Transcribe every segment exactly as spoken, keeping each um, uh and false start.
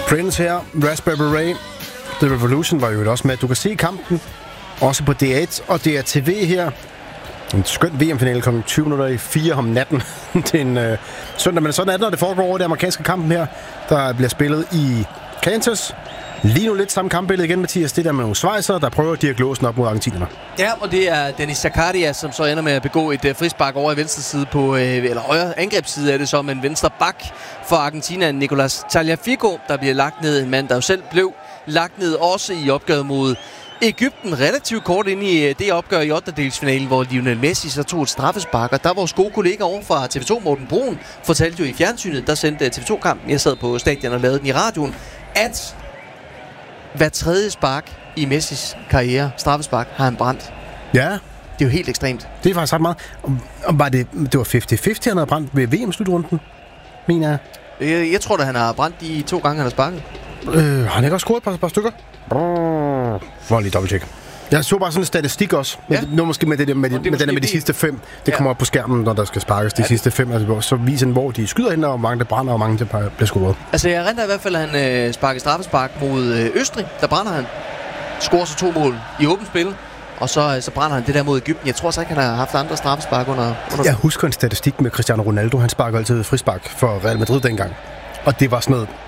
Prince her, Raspberry Beret. The Revolution var jo også med. Du kan se kampen også på D et og D R T V her. En skøn V M-finale klokken tyve minutter i fire om natten. Det er en øh, søndag, men sådan er det, når det foregår over det amerikanske kampen her, der bliver spillet i Kansas. Lige nu lidt samme kampbillede igen, Mathias. Det der med nogle schweizere, der prøver diagnosen op mod argentinerne. Ja, og det er Dennis Zakaria, som så ender med at begå et uh, frispark over i venstre side på, uh, eller højre angrebsside er det som en venstre bak for Argentina, Nicolas Tagliafico, der bliver lagt ned. En mand, der jo selv blev lagt ned også i opgøret mod Egypten, relativt kort ind i det opgør i ottendedelsfinalen, hvor Lionel Messi så tog et straffespark, og der vores gode kollega over fra T V to, Morten Brun, fortalte jo i fjernsynet, der sendte T V to-kampen, jeg sad på stadion og lavede den i radioen, at hver tredje spark i Messis karriere, straffespark, har han brændt. Ja. Det er jo helt ekstremt. Det er faktisk ret meget. Og var det, det var halvtreds halvtreds, han havde brændt ved V M-slutrunden, mener jeg. Jeg, jeg tror da, han har brændt de to gange, han har sparket. Øh, har han ikke også scoret et par, par stykker? Hvor lige dobbelttjek. Jeg så bare sådan en statistik også. Ja. Nu måske med, det, med, det, med den med de sidste fem. Det ja. kommer op på skærmen, når der skal sparkes de ja. sidste fem. Altså, så viser den, hvor de skyder hen, og hvor mange der brænder, og hvor mange der bliver scoret. Altså, jeg renter i hvert fald, at han øh, sparker straffespark mod øh, Østrig. Der brænder han. Scorer så to mål i åbent spil. Og så, så brænder han det der mod Egypten. Jeg tror så ikke, han har haft andre straffespark under... under jeg husker en statistik med Cristiano Ronaldo. Han sparker altid frispark for Real Madrid dengang. Og det var sådan noget...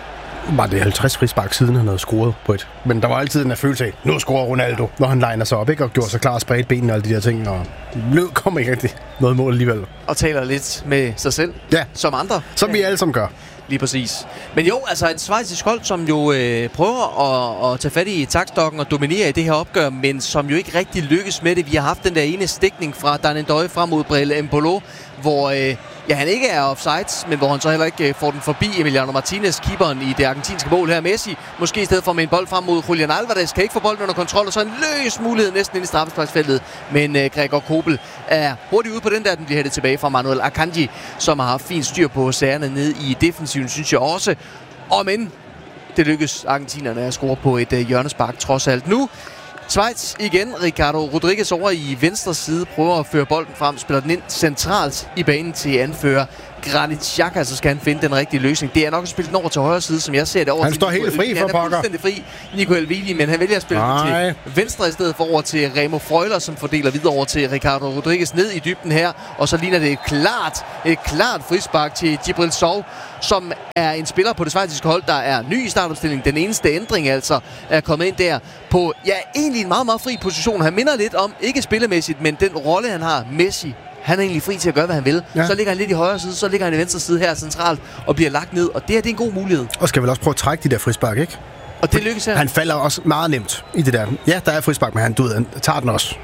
Var det halvtreds frispark siden, han havde scoret på et. Men der var altid den her følelse af, nu scorer Ronaldo, når han liner sig op, ikke? Og gjorde sig klar, spredt benene og alle de der ting. Og lød kom ikke rigtig noget mål alligevel. Og taler lidt med sig selv, ja. som andre. Som ja. vi alle som gør. Lige præcis. Men jo, altså et schweizisk hold, som jo øh, prøver at, at tage fat i taktstokken og dominere i det her opgør, men som jo ikke rigtig lykkes med det. Vi har haft den der ene stikning fra Darren Døje frem mod Brele Embolo, hvor øh, ja, han ikke er offside, men hvor han så heller ikke øh, får den forbi Emiliano Martinez, keeperen i det argentinske mål her. Messi, måske i stedet for med en bold frem mod Julian Alvarez, kan ikke få bolden under kontrol, og så en løs mulighed næsten ind i straffesparksfeltet. Men øh, Gregor Kobel er hurtigt ude på den der, den bliver hættet tilbage fra Manuel Akanji, som har haft fint styr på sagerne ned i defensiven, synes jeg også. Og men det lykkes argentinerne at score på et øh, hjørnespark trods alt. Nu Schweiz igen. Ricardo Rodriguez over i venstre side prøver at føre bolden frem, spiller den ind centralt i banen til anfører Granit Xhaka, så skal han finde den rigtige løsning. Det er nok at spille den over til højre side, som jeg ser det over han til står helt fri for pokker. Han er fuldstændig fri, Nico Elvedi, men han vælger at spille Nej. den til venstre i stedet for over til Remo Freuler, som fordeler videre over til Ricardo Rodriguez ned i dybden her. Og så ligner det et klart, et klart frispark til Djibril Sow, som er en spiller på det schweiziske hold, der er ny i startopstillingen. Den eneste ændring altså er kommet ind der på, ja, egentlig en meget, meget fri position. Han minder lidt om, ikke spillemæssigt, men den rolle, han har, Messi. Han er egentlig fri til at gøre, hvad han vil. Ja. Så ligger han lidt i højre side, så ligger han i venstre side her centralt og bliver lagt ned. Og det her, det er en god mulighed. Og skal vel også prøve at trække de der frispark, ikke? Og det lykkes her. Han falder også meget nemt i det der. Ja, der er frispark, men han, du ved, han tager den også.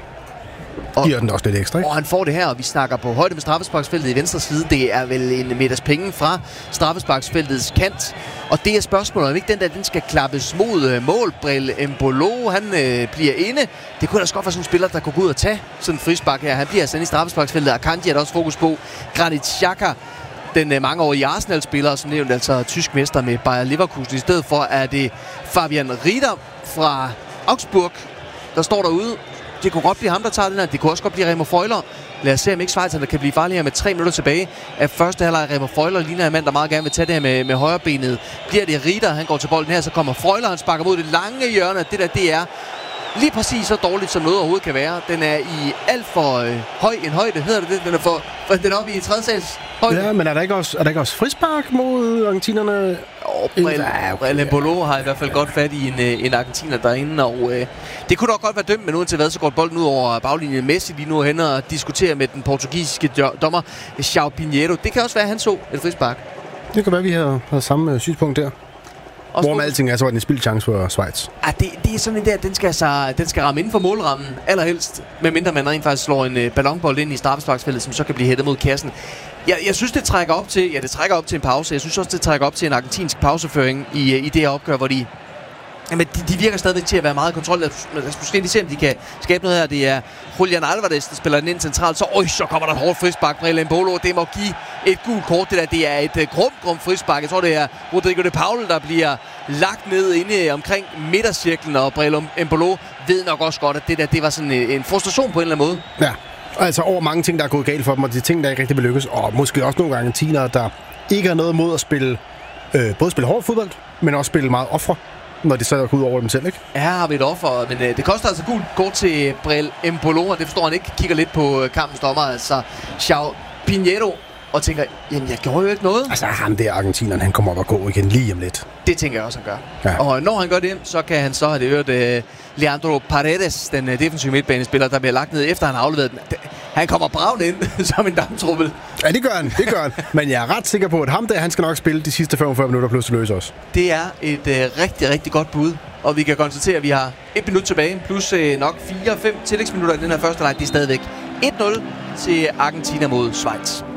Og giver den også lidt ekstra, ikke? Og han får det her, og vi snakker på højde med straffesparksfeltet i venstre side. Det er vel en meters penge fra straffesparksfeltets kant. Og det er spørgsmålet, om ikke den der, den skal klappes mod øh, mål. Brele Embolo, han øh, bliver inde. Det kunne da også godt være sådan en spiller, der kunne gå ud og tage sådan en frispark her. Han bliver sendt i straffesparksfeltet. Akanji er der også fokus på. Granit Xhaka, den øh, mangeårige Arsenal-spiller, som nævnt altså tysk mester med Bayer Leverkusen. I stedet for er det Fabian Rieder fra Augsburg, der står derude. Det kunne godt blive ham, der tager den her. Det kunne også godt blive Remo Freuler. Lad os se, om ikke Schweizerne kan blive farligere med tre minutter tilbage af første halvleg. Remo Freuler ligner en mand, der meget gerne vil tage det her med, med højrebenet. Bliver det Rieder, han går til bolden her, så kommer Freuler, han sparker mod det lange hjørne. Det der, det er lige præcis så dårligt, som noget overhovedet kan være. Den er i alt for øh, høj en højde, hedder det det? Den er, for, for, den er oppe i tredje sals højde. Ja, men er der ikke også, er der ikke også frispark mod argentinerne? Oh, Brele Embolo har i hvert fald godt fat i en, en argentiner derinde, og øh, det kunne dog godt være dømt, men uden til hvad, så går bolden ud over baglinjen. Messi lige nu hen og diskuterer med den portugisiske dommer João Pinheiro. Det kan også være, at han så et frispark. Det kan være, vi har, har samme øh, synspunkt der. Også hvor med alting er, så var det en spildchance for Schweiz. Ah, det, det er sådan en der, den skal, så, den skal ramme inden for målrammen, allerhelst. Medmindre man rent faktisk slår en øh, ballonbold ind i straffesparksfeltet, som så kan blive hættet mod kassen. Jeg, jeg synes, det trækker op til, ja, det trækker op til en pause. Jeg synes også, det trækker op til en argentinsk pauseføring i, i det her opgør, hvor de... Jamen, de, de virker stadigvæk til at være meget kontrol. Lad os måske lige se, om de kan skabe noget her. Det er Julian Alvarez, der spiller den ind centralt. Så, øj, så kommer der et hårdt frispark. Brele Embolo, det må give et gult kort. Det der, det er et uh, grum, grum frispark. Jeg tror, det er Rodrigo de Paul, der bliver lagt ned inde omkring midtercirklen. Og Brele Embolo ved nok også godt, at det der, det var sådan en, en frustration på en eller anden måde. Ja, altså over mange ting, der er gået galt for dem, og de ting, der ikke rigtig vil lykkes. Og måske også nogle argentinere, der ikke har noget mod at spille øh, både spille hård fodbold, men også spille meget ofre, når de så går ud over dem selv, ikke? Her har vi et offer, men øh, det koster altså gult kort til Brel Embolo, og det forstår han ikke. Kigger lidt på øh, kampens dommer, altså João Pinheiro, og tænker, jamen jeg gjorde jo ikke noget. Altså ham der argentineren, han kommer op og gå igen lige om lidt. Det tænker jeg også, han gør. Ja. Og når han gør det, så kan han så have det hørt uh, Leandro Paredes, den uh, defensive midtbanespiller, der bliver lagt ned efter han har afleveret den. Han kommer bravende ind som en damptruppel. Ja, det gør han, det gør han. Men jeg er ret sikker på, at ham der, han skal nok spille de sidste femogfyrre minutter plus løse os. Det er et uh, rigtig, rigtig godt bud. Og vi kan konstatere, at vi har et minut tilbage, plus uh, nok fire fem tillægsminutter i den her første leg. Det er stadigvæk et nul til Argentina mod Schweiz.